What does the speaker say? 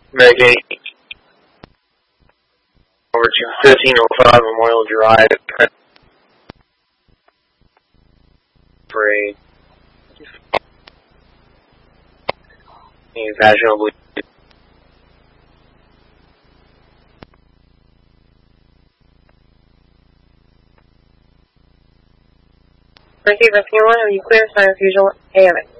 American 8 over to 1505 Memorial Drive Parade. Fashionably. Receiver, if you want, are you clear? Sign as usual. AMA.